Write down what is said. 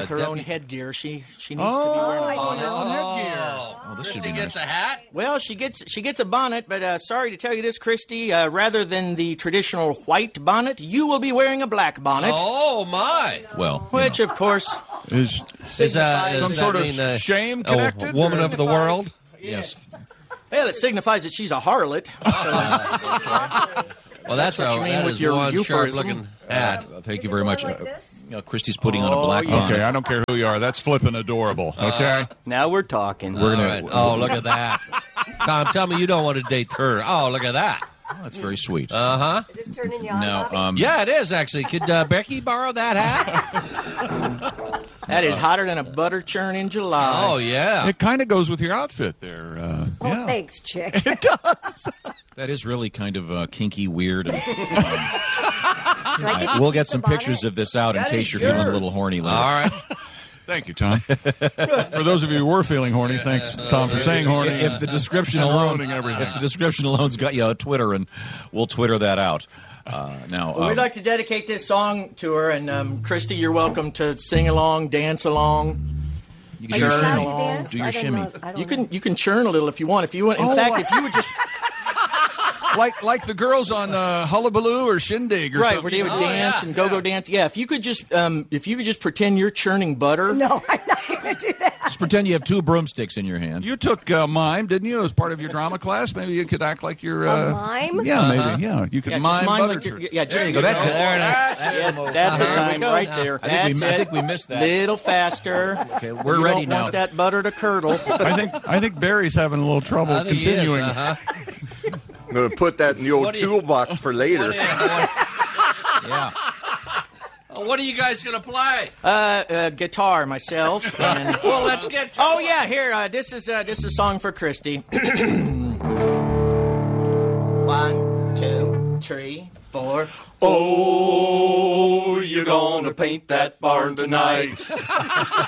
with her own headgear. She needs to be wearing a bonnet. Oh, this should be nice. A hat? Well, she gets a bonnet, but sorry to tell you this, Christy. Rather than the traditional white bonnet, you will be wearing a black bonnet. Oh, my. Well, Which, of course, is some sort of shame connected? A woman of the world? yes. well, it signifies that she's a harlot. Well, that's what you mean that with is your one euphemism. sharp-looking hat. Thank you very much. Like this? Christy's putting on a black bonnet. Okay, I don't care who you are. That's flipping adorable. Okay. Now we're talking. All right. Oh, look at that. Tom, tell me you don't want to date her. Oh, look at that. Oh, that's very sweet. Uh-huh. Is this turning you on, Now, Bobby? Yeah, it is, actually. Could Becky borrow that hat? That is hotter than a butter churn in July. Oh, yeah. It kind of goes with your outfit there. Oh, yeah. thanks, chick. That is really kind of kinky, weird. And, Do I get to we'll keep get some the bonnet? pictures of this out in That case is you're feeling a yours. little horny later. All right. Thank you, Tom. For those of you who were feeling horny, thanks, Tom, for saying horny. If the description and alone, ruining everything. if the description alone's got you a Twitter, and we'll Twitter that out. Now, Well, we'd like to dedicate this song to her, and Christy, you're welcome to sing along, dance along. you Are can you do your allowed shimmy. to dance? Do your I don't shimmy. know. I don't You know. can churn a little if you want. In fact, if you would just like the girls on Hullabaloo or Shindig or right something. where they would Oh, dance yeah, and go dance. Yeah, if you could just pretend you're churning butter. No, I'm not going to do that. Just pretend you have two broomsticks in your hand. You took mime, didn't you, as part of your drama class? Maybe you could act like you're... A mime? Yeah, maybe. Yeah, you could Yeah, just mime mime butter like churn. yeah, just There you go. That's it. There it is. Yes, that's a There we time go. right there. I That's think it. we missed that. Little faster. Okay, we're You ready don't now. want that butter to curdle. I think Barry's having a little trouble I think he is, continuing. uh-huh. I'm going to put that in the old What do you- toolbox for later. Yeah. What are you guys going to play? Guitar myself. And Well, let's get to oh yeah, here. This is a song for Christy. 1, 2, 3, 4. Oh, you're gonna paint that barn tonight.